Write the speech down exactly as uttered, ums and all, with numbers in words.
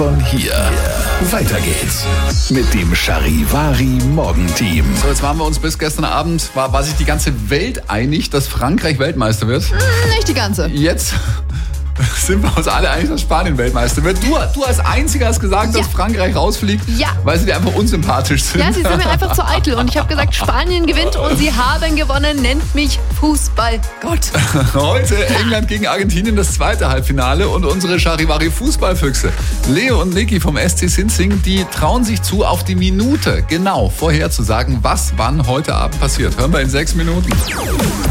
von hier. Weiter geht's mit dem Charivari Morgenteam. So, jetzt waren wir uns bis gestern Abend, war, war sich die ganze Welt einig, dass Frankreich Weltmeister wird. Nicht die ganze. Jetzt sind wir uns alle einig, dass Spanien Weltmeister wird. Du, du als Einziger hast gesagt, Ja. dass Frankreich rausfliegt, Ja. weil sie dir einfach unsympathisch sind. Ja, sie sind mir einfach zu eitel. Und ich habe gesagt, Spanien gewinnt und sie haben gewonnen. Nennt mich Fußballgott. Heute England gegen Argentinien, das zweite Halbfinale, und unsere Charivari Fußballfüchse Leo und Niki vom S C Sinzing, die trauen sich zu, auf die Minute genau vorherzusagen, was wann heute Abend passiert. Hören wir in sechs Minuten.